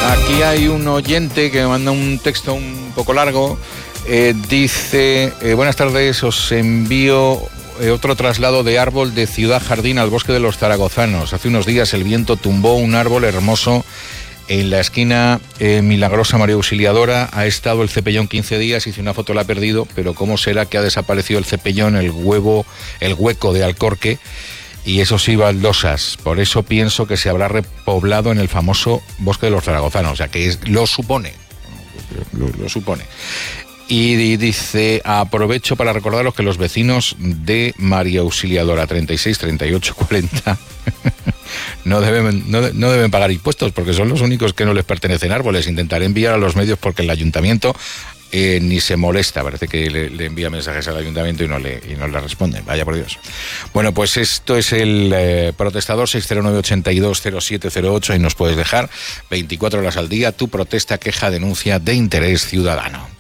Aquí hay un oyente que me manda un texto un poco largo. Dice, buenas tardes, os envío otro traslado de árbol de Ciudad Jardín al Bosque de los Zaragozanos. Hace unos días el viento tumbó un árbol hermoso en la esquina Milagrosa María Auxiliadora. Ha estado el cepellón 15 días, hice una foto, la ha perdido, pero ¿cómo será que ha desaparecido el cepellón, el hueco de Alcorque? Y eso sí, baldosas. Por eso pienso que se habrá repoblado en el famoso Bosque de los Zaragozanos. O sea, que lo supone. Lo supone. Y dice, aprovecho para recordaros que los vecinos de María Auxiliadora 36, 38, 40 no deben pagar impuestos porque son los únicos que no les pertenecen árboles. Intentaré enviar a los medios porque el ayuntamiento ni se molesta. Parece que le envía mensajes al ayuntamiento y no le responden. Vaya por Dios. Bueno, pues esto es el protestador 609-820708 y nos puedes dejar 24 horas al día tu protesta, queja, denuncia de interés ciudadano.